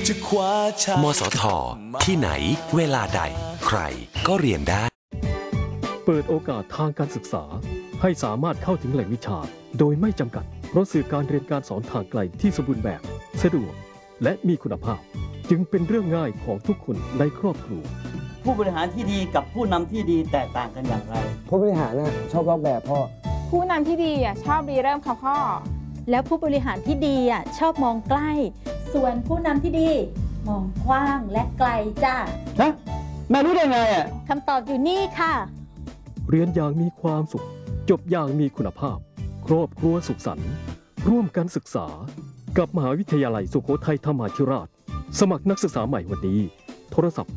จะคว้าชัยมสท.ที่ไหนเวลาใดใครก็เรียนได้เปิดโอกาสทางการศึกษาให้สามารถเข้าถึงแหล่งวิชาโดยไม่จำกัดเพราะสื่อการเรียนการสอนทางไกลที่สมบูรณ์แบบสะดวกและมีคุณภาพจึงเป็นเรื่องง่ายของทุกคนในครอบครัวผู้บริหารที่ดีกับผู้นำที่ดีแตกต่างกันอย่างไรผู้บริหารชอบลอกแบบพ่อผู้นำที่ดีชอบรีเริ่มค่ะพ่อแล้วผู้บริหารที่ดีชอบมองใกล้ส่วนผู้นำที่ดีมองกว้างและไกลจ้าฮะแม่รู้ได้ไงคำตอบอยู่นี่ค่ะเรียนอย่างมีความสุขจบอย่างมีคุณภาพครอบครัวสุขสันต์ร่วมกันศึกษากับมหาวิทยาลัยสุโขทัยธรรมาธิราชสมัครนักศึกษาใหม่วันนี้โทรศัพท์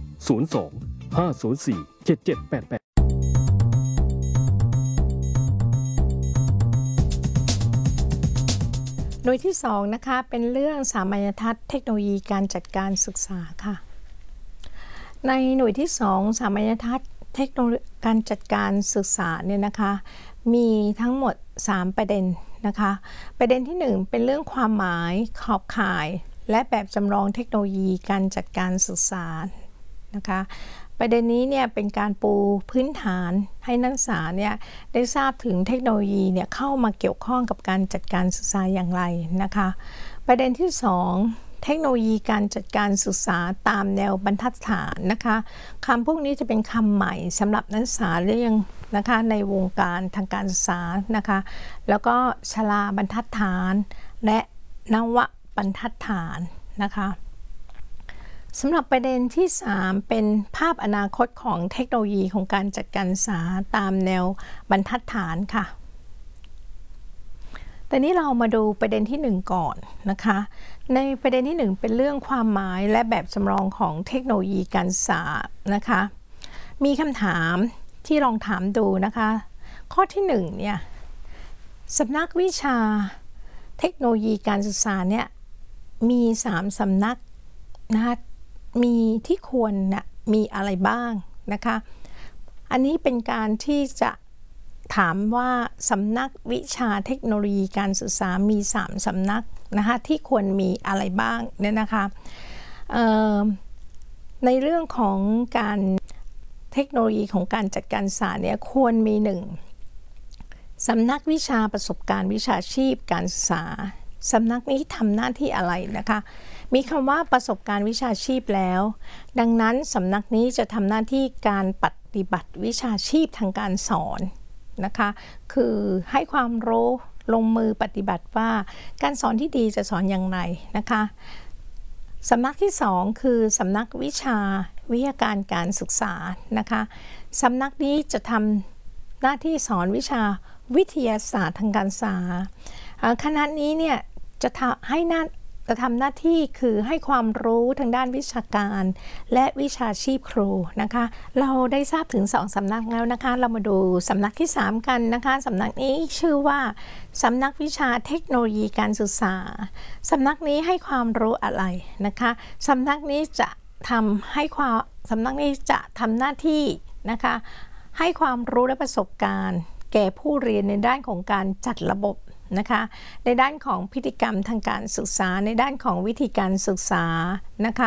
02-504-7788 หน่วยที่2นะคะเป็นเรื่องสามัญทัศน์เทคโนโลยีการจัดการศึกษาค่ะในหน่วยที่2สามัญทัศน์เทคโนโลยีการจัดการศึกษาเนี่ยนะคะมีทั้งหมด3ประเด็นนะคะประเด็นที่1เป็นเรื่องความหมายขอบข่ายและแบบจำลองเทคโนโลยีการจัดการศึกษานะคะประเด็นนี้เนี่ยเป็นการปูพื้นฐานให้นักศึกษาเนี่ยได้ทราบถึงเทคโนโลยีเนี่ยเข้ามาเกี่ยวข้องกับการจัดการศึกษาอย่างไรนะคะประเด็นที่2เทคโนโลยีการจัดการศึกษาตามแนวบรรทัดฐานนะคะคำพวกนี้จะเป็นคำใหม่สำหรับนักศึกษาเรื่องนะคะในวงการทางการศึกษานะคะแล้วก็ชลาบรรทัดฐานและนวบรรทัดฐานนะคะสำหรับประเด็นที่3เป็นภาพอนาคตของเทคโนโลยีของการจัดการศึกษาตามแนวบรรทัดฐานค่ะแต่นี้เรามาดูประเด็นที่1ก่อนนะคะในประเด็นที่1เป็นเรื่องความหมายและแบบจำลองของเทคโนโลยีการศึกษานะคะมีคำถามที่ลองถามดูนะคะข้อที่1เนี่ยสำนักวิชาเทคโนโลยีการศึกษาเนี่ยมี3สำนักนะคะมีที่ควรนะมีอะไรบ้างนะคะอันนี้เป็นการที่จะถามว่าสำนักวิชาเทคโนโลยีการศึกษามี3สำนักนะคะที่ควรมีอะไรบ้างเนี่ยนะคะในเรื่องของการเทคโนโลยีของการจัดการศึกษาเนี่ยควรมี1สำนักวิชาประสบการณ์วิชาชีพการศึกษาสำนักนี้ทำหน้าที่อะไรนะคะมีคำว่าประสบการณ์วิชาชีพแล้วดังนั้นสำนักนี้จะทำหน้าที่การปฏิบัติวิชาชีพทางการสอนนะคะคือให้ความรู้ลงมือปฏิบัติว่าการสอนที่ดีจะสอนอย่างไรนะคะสำนักที่2คือสำนักวิชาวิทยาการการศึกษานะคะสำนักนี้จะทำหน้าที่สอนวิชาวิทยาศาสตร์ทางการศึกษาคณะนี้เนี่ยจะทำหน้าที่คือให้ความรู้ทางด้านวิชาการและวิชาชีพครูนะคะเราได้ทราบถึง2สำนักแล้วนะคะเรามาดูสำนักที่3กันนะคะสำนักนี้ชื่อว่าสำนักวิชาเทคโนโลยีการศึกษาสำนักนี้ให้ความรู้อะไรนะคะสำนักนี้จะทำหน้าที่นะคะให้ความรู้และประสบการณ์แก่ผู้เรียนในด้านของการจัดระบบนะคะในด้านของพฤติกรรมทางการศึกษาในด้านของวิธีการศึกษานะคะ